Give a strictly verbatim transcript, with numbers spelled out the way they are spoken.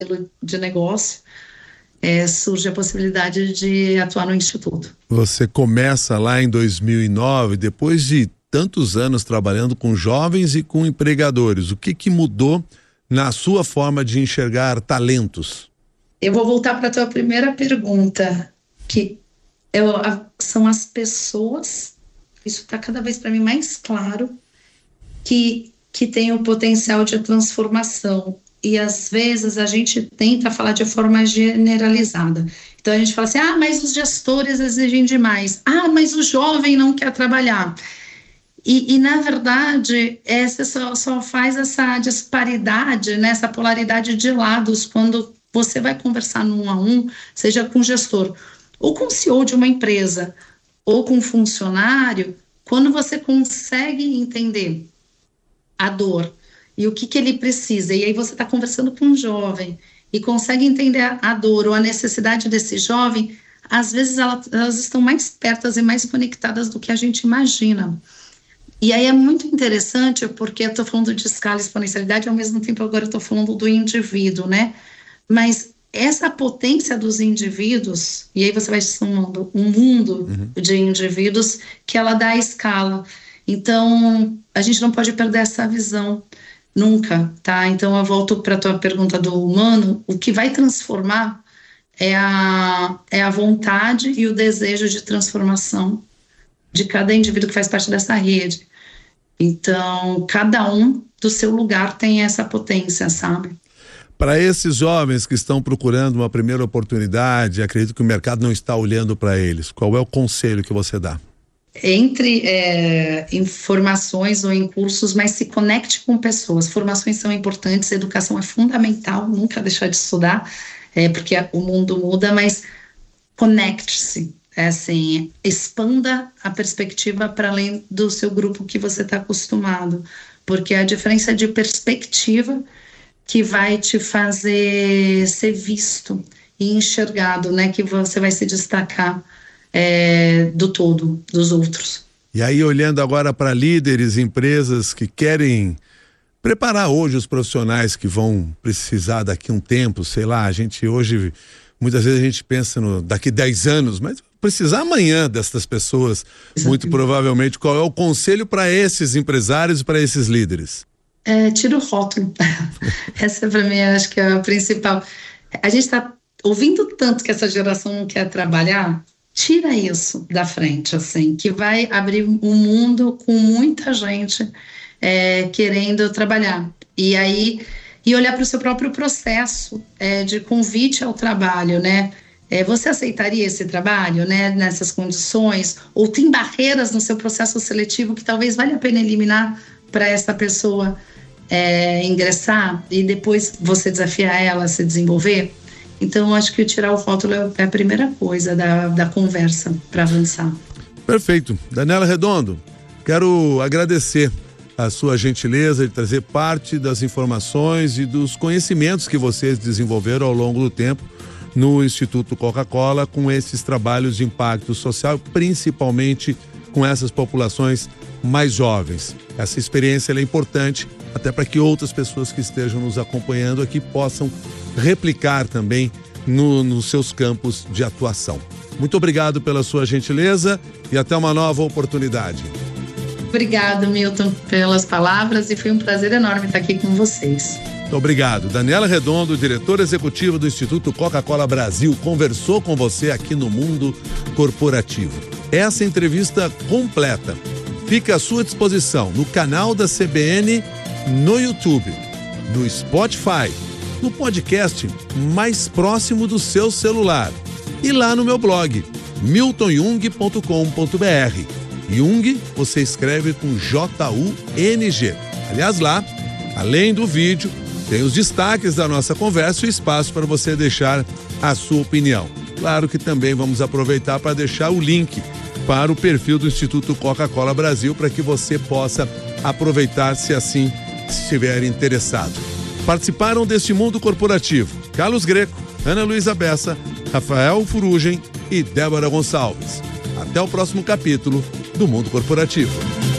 de negócio, é, surge a possibilidade de atuar no Instituto. Você começa lá em dois mil e nove, depois de tantos anos trabalhando com jovens e com empregadores. O que que mudou na sua forma de enxergar talentos? Eu vou voltar para a tua primeira pergunta, que eu, a, são as pessoas, isso está cada vez para mim mais claro, que, que tem o potencial de transformação. E às vezes a gente tenta falar de forma generalizada. Então a gente fala assim, ah, mas os gestores exigem demais. Ah, mas o jovem não quer trabalhar. E, e na verdade, essa só, só faz essa disparidade, né, essa polaridade de lados quando você vai conversar no um a um, seja com o gestor, ou com o C E O de uma empresa, ou com um funcionário, quando você consegue entender a dor e o que, que ele precisa, e aí você está conversando com um jovem e consegue entender a, a dor ou a necessidade desse jovem, às vezes ela, elas estão mais perto e mais conectadas do que a gente imagina. E aí é muito interessante, porque eu estou falando de escala e exponencialidade, ao mesmo tempo agora eu estou falando do indivíduo, né? Mas essa potência dos indivíduos, e aí você vai somando um mundo uhum. de indivíduos que ela dá a escala. Então, a gente não pode perder essa visão nunca, tá? Então, eu volto para a tua pergunta do humano. O que vai transformar é a, é a vontade e o desejo de transformação de cada indivíduo que faz parte dessa rede. Então, cada um do seu lugar tem essa potência, sabe? Para esses jovens que estão procurando uma primeira oportunidade, acredito que o mercado não está olhando para eles. Qual é o conselho que você dá? Entre é, informações ou em cursos, mas se conecte com pessoas. Formações são importantes, educação é fundamental, nunca deixar de estudar, é, porque o mundo muda, mas conecte-se. É assim, expanda a perspectiva para além do seu grupo que você está acostumado, porque a diferença de perspectiva que vai te fazer ser visto e enxergado, né, que você vai se destacar é, do todo, dos outros. E aí, olhando agora para líderes, empresas que querem preparar hoje os profissionais que vão precisar daqui a um tempo, sei lá, a gente hoje, muitas vezes a gente pensa no daqui dez anos, mas precisar amanhã dessas pessoas, exatamente. Muito provavelmente. Qual é o conselho para esses empresários e para esses líderes? É, tira o rótulo. Essa para mim acho que é a principal. A gente está ouvindo tanto que essa geração não quer trabalhar, tira isso da frente, assim, que vai abrir um mundo com muita gente é, querendo trabalhar. E aí, e olhar para o seu próprio processo é, de convite ao trabalho, né? É, você aceitaria esse trabalho, né, nessas condições? Ou tem barreiras no seu processo seletivo que talvez valha a pena eliminar para essa pessoa é, ingressar e depois você desafiar ela a se desenvolver? Então, acho que tirar o rótulo é a primeira coisa da, da conversa para avançar. Perfeito. Daniela Redondo, quero agradecer a sua gentileza de trazer parte das informações e dos conhecimentos que vocês desenvolveram ao longo do tempo no Instituto Coca-Cola com esses trabalhos de impacto social, principalmente com essas populações mais jovens. Essa experiência ela é importante até para que outras pessoas que estejam nos acompanhando aqui possam replicar também no, nos seus campos de atuação. Muito obrigado pela sua gentileza e até uma nova oportunidade. Obrigado, Milton, pelas palavras e foi um prazer enorme estar aqui com vocês. Muito obrigado. Daniela Redondo, diretora executiva do Instituto Coca-Cola Brasil, conversou com você aqui no Mundo Corporativo. Essa entrevista completa fica à sua disposição no canal da C B N, no YouTube, no Spotify, no podcast mais próximo do seu celular e lá no meu blog, milton jung ponto com ponto b r. Jung você escreve com J U N G. Aliás, lá, além do vídeo, tem os destaques da nossa conversa e espaço para você deixar a sua opinião. Claro que também vamos aproveitar para deixar o link para o perfil do Instituto Coca-Cola Brasil para que você possa aproveitar se assim estiver interessado. Participaram deste Mundo Corporativo Carlos Greco, Ana Luísa Bessa, Rafael Furugem e Débora Gonçalves. Até o próximo capítulo do Mundo Corporativo.